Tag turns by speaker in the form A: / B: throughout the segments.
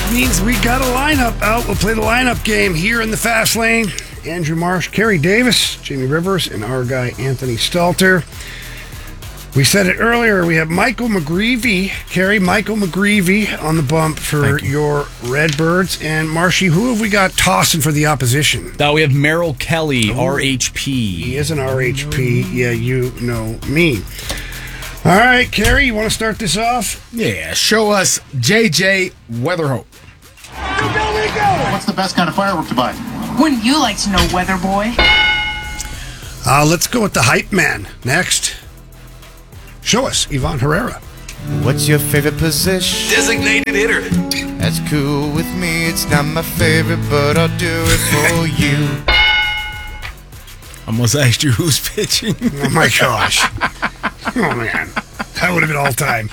A: Means we got a lineup out. We'll play the lineup game here in the fast lane. Andrew Marsh, Kerry Davis, Jamie Rivers, and our guy Anthony Stelter. We said it earlier. We have Michael McGreevy, Kerry, Michael McGreevy on the bump for your Redbirds. And Marshy, who have we got tossing for the opposition?
B: Now we have Merrill Kelly, RHP.
A: He is an RHP. Yeah, you know me. All right, Kerry, you want to start this off?
C: Yeah, show us JJ Weatherhope.
D: What's the best kind of firework to buy?
E: Wouldn't you like to know, Weather Boy?
A: Let's go with the hype man next. Show us, Ivan Herrera.
F: What's your favorite position?
G: Designated hitter.
F: That's cool with me. It's not my favorite, but I'll do it for you.
C: Almost asked you who's pitching.
A: Oh my gosh. Oh man. That would have been all time.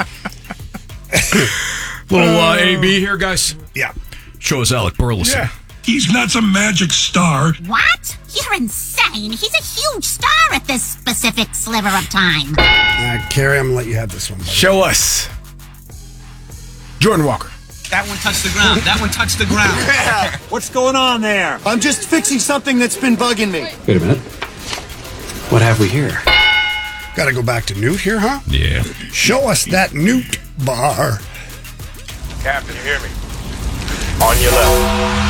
B: Little AB here, guys.
A: Yeah.
B: Show us Alec Burleson.
C: Yeah.
G: He's not some magic star.
H: What? You're insane. He's a huge star at this specific sliver of time.
A: Kerry, I'm going to let you have this one, buddy.
C: Show us Jordan Walker.
I: That one touched the ground. That one touched the ground.
J: What's going on there?
D: I'm just fixing something that's been bugging me.
J: Wait a minute. What have we here?
A: Got to go back to Newt here, huh?
B: Yeah.
A: Show us that Newt bar.
K: Captain, you hear me? On your left.